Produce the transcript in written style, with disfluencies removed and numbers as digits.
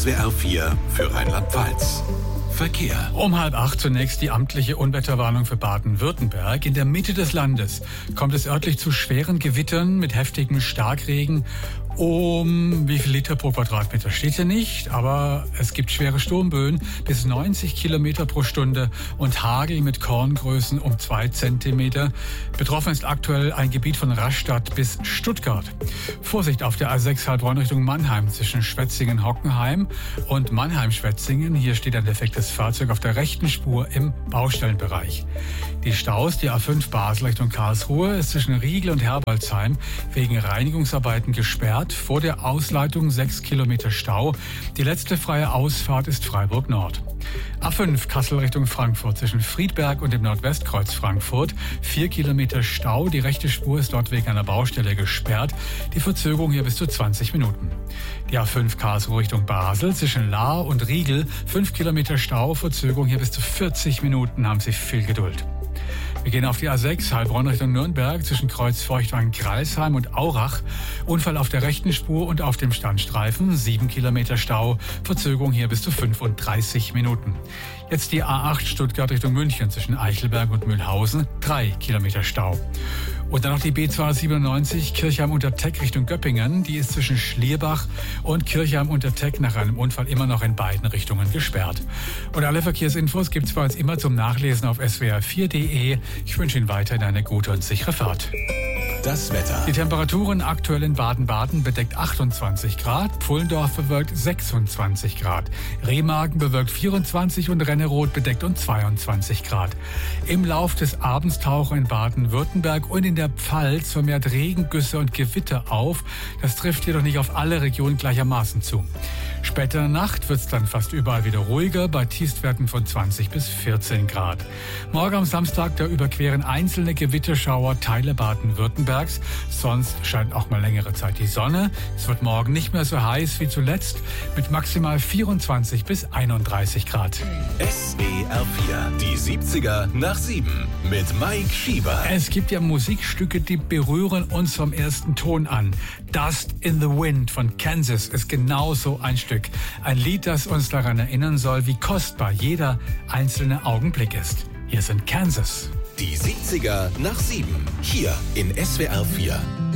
SWR 4 für Rheinland-Pfalz. Verkehr. Um 7:30 zunächst die amtliche Unwetterwarnung für Baden-Württemberg. In der Mitte des Landes kommt es örtlich zu schweren Gewittern mit heftigem Starkregen. Um wie viel Liter pro Quadratmeter steht hier nicht, aber es gibt schwere Sturmböen bis 90 Kilometer pro Stunde und Hagel mit Korngrößen um 2 Zentimeter. Betroffen ist aktuell ein Gebiet von Rastatt bis Stuttgart. Vorsicht auf der A6 Heilbronn Richtung Mannheim zwischen Schwetzingen-Hockenheim und Mannheim-Schwetzingen. Hier steht ein defektes Fahrzeug auf der rechten Spur im Baustellenbereich. Die Staus, die A5 Basel Richtung Karlsruhe, ist zwischen Riegel und Herbolzheim wegen Reinigungsarbeiten gesperrt. Vor der Ausleitung 6 Kilometer Stau. Die letzte freie Ausfahrt ist Freiburg Nord. A5 Kassel Richtung Frankfurt zwischen Friedberg und dem Nordwestkreuz Frankfurt. 4 Kilometer Stau. Die rechte Spur ist dort wegen einer Baustelle gesperrt. Die Verzögerung hier bis zu 20 Minuten. Die A5 Karlsruhe Richtung Basel zwischen Lahr und Riegel. 5 Kilometer Stau. Verzögerung hier bis zu 40 Minuten. Haben Sie viel Geduld. Wir gehen auf die A6 Heilbronn Richtung Nürnberg zwischen Kreuzfeuchtwang-Greilsheim und Aurach. Unfall auf der rechten Spur und auf dem Standstreifen. 7 Kilometer Stau. Verzögerung hier bis zu 35 Minuten. Jetzt die A8 Stuttgart Richtung München zwischen Eichelberg und Mühlhausen. 3 Kilometer Stau. Und dann noch die B297 Kirchheim-Unterteck Richtung Göppingen. Die ist zwischen Schlierbach und Kirchheim-Unterteck nach einem Unfall immer noch in beiden Richtungen gesperrt. Und alle Verkehrsinfos gibt's bei uns immer zum Nachlesen auf swr4.de. Ich wünsche Ihnen weiterhin eine gute und sichere Fahrt. Das Wetter. Die Temperaturen aktuell in Baden-Baden bedeckt 28 Grad, Pfullendorf bewölkt 26 Grad, Remagen bewölkt 24 und Renneroth bedeckt und 22 Grad. Im Lauf des Abends tauchen in Baden-Württemberg und in der Pfalz vermehrt Regengüsse und Gewitter auf. Das trifft jedoch nicht auf alle Regionen gleichermaßen zu. Später in der Nacht wird es dann fast überall wieder ruhiger, bei Tiefstwerten von 20 bis 14 Grad. Morgen am Samstag, da überqueren einzelne Gewitterschauer Teile Baden-Württembergs. Sonst scheint auch mal längere Zeit die Sonne. Es wird morgen nicht mehr so heiß wie zuletzt, mit maximal 24 bis 31 Grad. SWR 4, die 70er nach 7 mit Mike Schieber. Es gibt ja Musikstücke, die berühren uns vom ersten Ton an. Dust in the Wind von Kansas ist genauso ein Stück. Ein Lied, das uns daran erinnern soll, wie kostbar jeder einzelne Augenblick ist. Hier sind Kansas. Die 70er nach 7, hier in SWR 4.